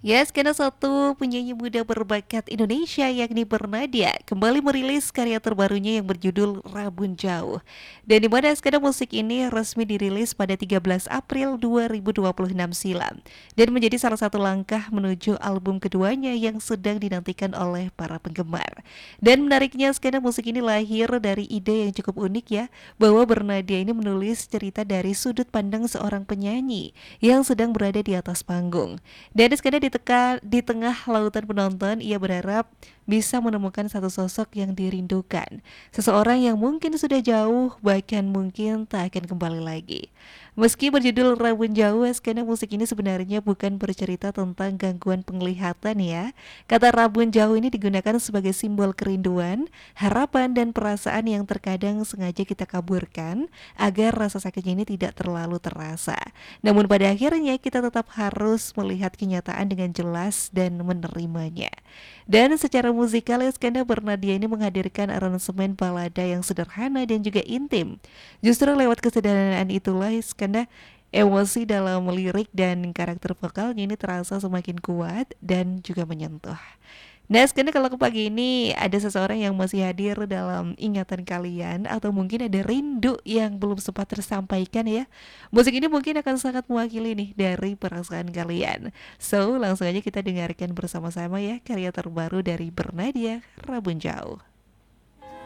Ya, skena satu penyanyi muda berbakat Indonesia yakni Bernadia kembali merilis karya terbarunya yang berjudul Rabun Jauh. Dan di mana skena musik ini resmi dirilis pada 13 April 2026 silam dan menjadi salah satu langkah menuju album keduanya yang sedang dinantikan oleh para penggemar. Dan menariknya skena musik ini lahir dari ide yang cukup unik ya, bahwa Bernadia ini menulis cerita dari sudut pandang seorang penyanyi yang sedang berada di atas panggung. Dennis kadang di tengah lautan penonton, ia berharap bisa menemukan satu sosok yang dirindukan. Seseorang yang mungkin sudah jauh, bahkan mungkin tak akan kembali lagi. Meski berjudul Rabun Jauh, skena musik ini sebenarnya bukan bercerita tentang gangguan penglihatan ya. Kata Rabun Jauh ini digunakan sebagai simbol kerinduan, harapan, dan perasaan yang terkadang sengaja kita kaburkan agar rasa sakitnya ini tidak terlalu terasa. Namun pada akhirnya kita tetap harus melihat kenyataan dengan jelas dan menerimanya. Dan secara musikal, Iskandar Bernadia ini menghadirkan aransemen balada yang sederhana dan juga intim. Justru lewat kesederhanaan itulah Iskandar emosi dalam lirik dan karakter vokalnya ini terasa semakin kuat dan juga menyentuh. Nah, sekarang kalau ke pagi ini ada seseorang yang masih hadir dalam ingatan kalian atau mungkin ada rindu yang belum sempat tersampaikan ya. Musik ini mungkin akan sangat mewakili nih dari perasaan kalian. So, langsung aja kita dengarkan bersama-sama ya karya terbaru dari Bernadia, Rabun Jauh.